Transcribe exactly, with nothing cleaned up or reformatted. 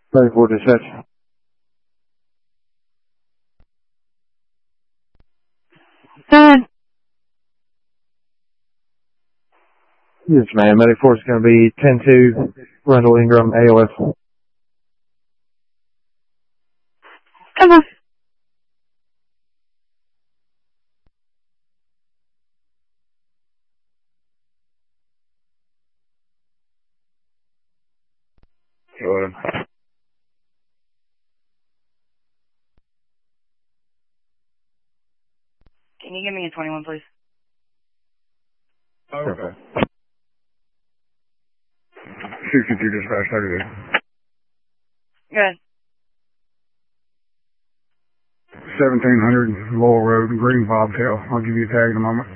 Ready for dispatch. Good. Yes, ma'am. Medic force is going to be ten two, Randall Ingram, A O S. Come on. Good. Can you give me a twenty-one, please? Okay. sixty-two dispatch, how do you do? Good. seventeen hundred Lowell Road, Green Bobtail. I'll give you a tag in a moment.